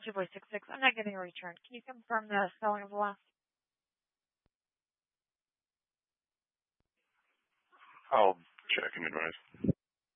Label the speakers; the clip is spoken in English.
Speaker 1: 2.66. I'm not getting a return. Can you confirm the spelling of the last?
Speaker 2: I'll check and advise.